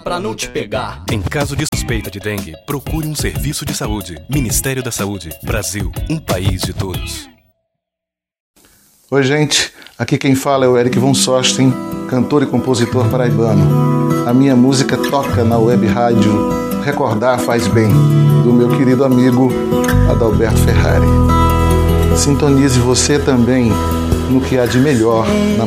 pra não te pegar. Em caso de suspeita de dengue, procure um serviço de saúde. Ministério da Saúde. Brasil, um país de todos. Oi, gente. Aqui quem fala é o Eric von Sosten, cantor e compositor paraibano. A minha música toca na web rádio Recordar Faz Bem, do meu querido amigo Adalberto Ferrari. Sintonize você também no que há de melhor na